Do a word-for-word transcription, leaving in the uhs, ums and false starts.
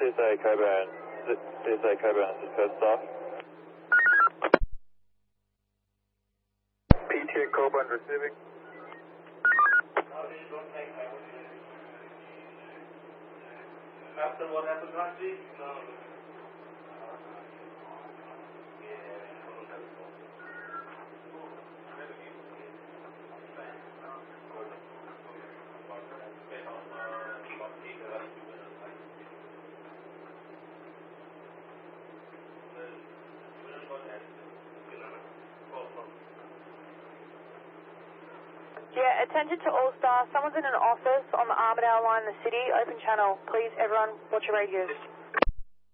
C S A Coburn, C S A Coburn, this is Coast Staff. P T A Coburn receiving. After what happened last week? No. Yeah, attention to all staff. Someone's in an office on the Armadale line in the city. Open channel. Please, everyone, watch your radios.